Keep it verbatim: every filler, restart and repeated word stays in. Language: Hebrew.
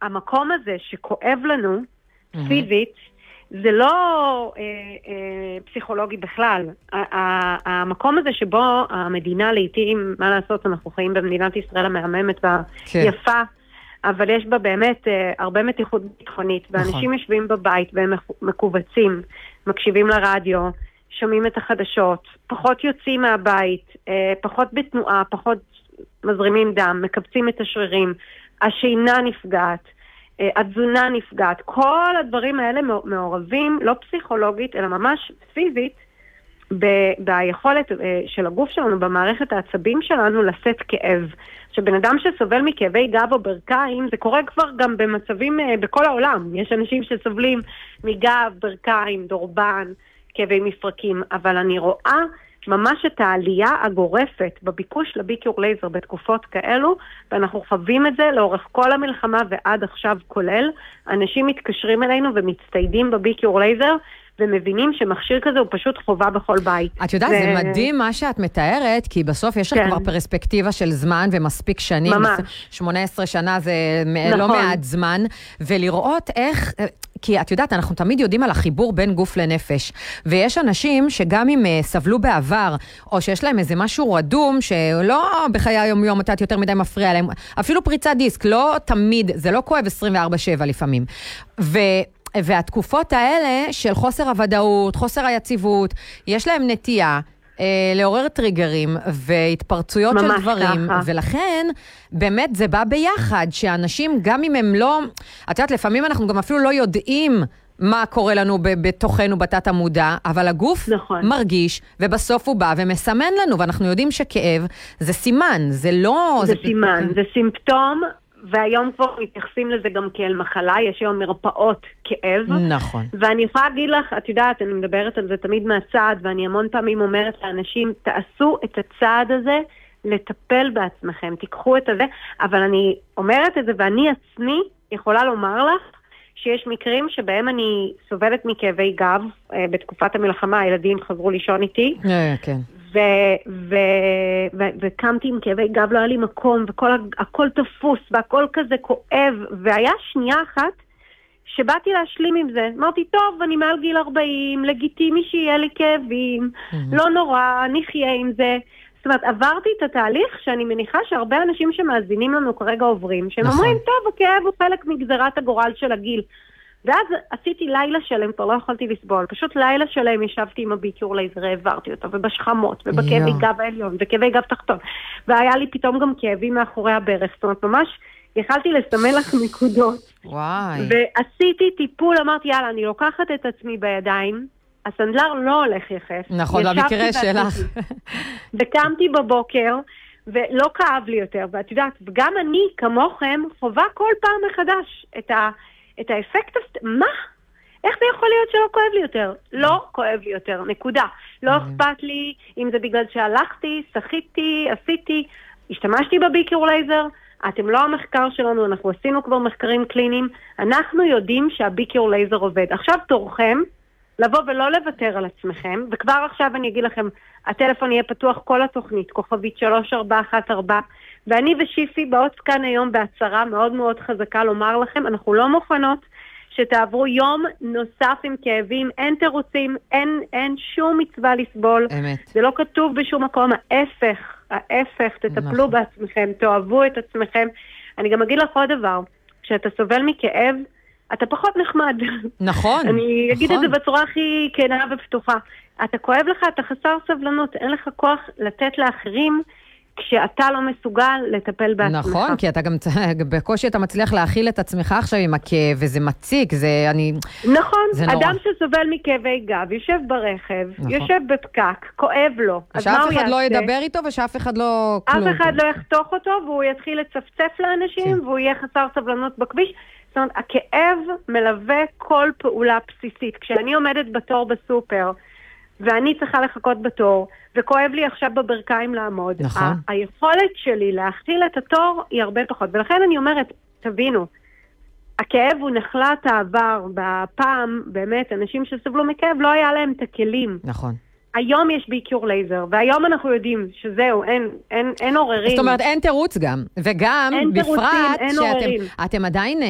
המקום הזה שכואב לנו, mm-hmm. פיזית, זה לא אה, אה, פסיכולוגי בכלל. המקום הזה שבו המדינה לעתים, מה לעשות, אנחנו חיים במדינת ישראל המהממת והיפה, כן. אבל יש בה באמת אה, הרבה מתיחות ביטחונית, ואנשים נכון. יושבים בבית והם מקובצים, מקשיבים לרדיו, שומעים את החדשות, פחות יוצאים מהבית, אה, פחות בתנועה, פחות מזרימים דם, מקבצים את השרירים, השינה נפגעת, אה, התזונה נפגעת, כל הדברים האלה מעורבים, לא פסיכולוגית, אלא ממש פיזית, ב- ביכולת אה, של הגוף שלנו, במערכת העצבים שלנו, לשאת כאב. שבן אדם שסובל מכאבי גב או ברכיים, זה קורה כבר גם במצבים אה, בכל העולם. יש אנשים שסובלים מגב, ברכיים, דורבן, כאבי מפרקים, אבל אני רואה ממש את העלייה הגורפת בביקוש לביקיור לייזר בתקופות כאלו, ואנחנו חווים את זה לאורך כל המלחמה ועד עכשיו כולל. אנשים מתקשרים אלינו ומצטיידים בביקיור לייזר, ומבינים שמכשיר כזה הוא פשוט חובה בכל בית. את יודעת, זה... זה מדהים מה שאת מתארת, כי בסוף יש לך כן. כבר פרספקטיבה של זמן ומספיק שנים. ממש. שמונה עשרה שנה זה נכון. לא מעט זמן, ולראות איך... כי את יודעת, אנחנו תמיד יודעים על החיבור בין גוף לנפש, ויש אנשים שגם אם סבלו בעבר, או שיש להם איזה משהו רדום, שלא בחיי היום יום אותת יותר מדי מפריע להם, אפילו פריצת דיסק, לא תמיד, זה לא כואב עשרים וארבע שבע לפעמים. ו... והתקופות האלה של חוסר הוודאות, חוסר היציבות, יש להם נטייה אה, לעורר טריגרים והתפרצויות של דברים, ככה. ולכן באמת זה בא ביחד, שאנשים גם אם הם לא, את יודעת, לפעמים אנחנו גם אפילו לא יודעים מה קורה לנו בתוכנו בתת המודע, אבל הגוף נכון. מרגיש, ובסוף הוא בא ומסמן לנו, ואנחנו יודעים שכאב זה סימן, זה לא... זה, זה סימן, זה סימפטום, והיום כבר מתייחסים לזה גם כאל מחלה, יש היום מרפאות כאב. נכון. ואני יכולה להגיד לך, את יודעת, אני מדברת על זה תמיד מהצעד, ואני המון פעמים אומרת לאנשים, תעשו את הצעד הזה, לטפל בעצמכם, תיקחו את הזה, אבל אני אומרת את זה, ואני עצמי יכולה לומר לך, שיש מקרים שבהם אני סובלת מכאבי גב, בתקופת המלחמה, הילדים חזרו לישון איתי. כן. וקמתי עם כאבי גב, לא היה לי מקום, והכל תפוס, והכל כזה כואב, והיה שנייה אחת שבאתי להשלים עם זה. אמרתי, טוב, אני מעל גיל ארבעים, לגיטימי שיהיה לי כאבים, לא נורא, נחיה עם זה. זאת אומרת, עברתי את התהליך שאני מניחה שהרבה אנשים שמאזינים לנו כרגע עוברים, שהם אומרים, טוב, הכאב הוא חלק מגזרת הגורל של הגיל. ואז עשיתי לילה שלם, כבר לא יכולתי לסבול, פשוט לילה שלם ישבתי עם הביקיור לייזר, העברתי אותו, ובשכמות, ובכאבי גב העליון, וכאבי גב תחתון, והיה לי פתאום גם כאבים מאחורי הברך, זאת אומרת, ממש יכלתי לסמן לך נקודות. וואי. ועשיתי טיפול, אמרתי, יאללה, אני לוקחת את עצמי בידיים, הסנדלר לא הולך יחף. נכון, במקרה שלך. וקמתי בבוקר, ולא כאב לי יותר, ואת יודעת, וגם אני, כמוכם, חובה כל פעם מחדש את ה... את האפקט, מה? איך זה יכול להיות שלא כואב לי יותר? לא כואב לי יותר, נקודה. לא אכפת לי אם זה בגלל שהלכתי, שחיתי, עשיתי, השתמשתי בביקיור לייזר, אתם לא המחקר שלנו, אנחנו עשינו כבר מחקרים קליניים, אנחנו יודעים שהביקיור לייזר עובד. עכשיו תורכם לבוא ולא לוותר על עצמכם, וכבר עכשיו אני אגיד לכם, הטלפון יהיה פתוח כל התוכנית, כוכבית שלוש ארבע אחת ארבע, ואני ושיפי באות כאן היום בהצהרה מאוד מאוד חזקה לומר לכם, אנחנו לא מוכנות שתעברו יום נוסף עם כאבים, אין תירוצים, אין, אין שום מצווה לסבול. אמת. זה לא כתוב בשום מקום, ההפך, ההפך, תטפלו נכון. בעצמכם, תאהבו את עצמכם. אני גם אגיד לך עוד דבר, כשאתה סובל מכאב, אתה פחות נחמד. נכון. אני אגיד נכון. את זה בצורה הכי כנה ופתוחה. אתה כואב לך, אתה חסר סבלנות, אין לך כוח לתת לאחרים, כשאתה לא מסוגל לטפל בעצמך. נכון, כי אתה גם, בקושי אתה מצליח להכיל את עצמך עכשיו עם הכאב, וזה מציק, זה, אני... נכון, אדם שסובל מכאבי גב, יושב ברכב, יושב בפקק, כואב לו. שאף אחד לא ידבר איתו, ושאף אחד לא... אף אחד לא יחתוך אותו, והוא יתחיל לצפצף לאנשים, והוא יהיה חסר סבלנות בכביש. זאת אומרת, הכאב מלווה כל פעולה בסיסית. כשאני עומדת בתור בסופר, ואני צריכה לחכות בתור, וכואב לי עכשיו בברכיים לעמוד. נכון. ה- היכולת שלי להכיל את התור היא הרבה פחות. ולכן אני אומרת, תבינו, הכאב הוא נחלת העבר. בפעם, באמת, אנשים שסבלו מכאב, לא היה להם את הכלים. נכון. היום יש ביקיור לייזר, והיום אנחנו יודעים שזהו, אין, אין, אין עוררים. זאת אומרת, אין תירוץ גם. וגם, בפרט, שאתם, אתם עדיין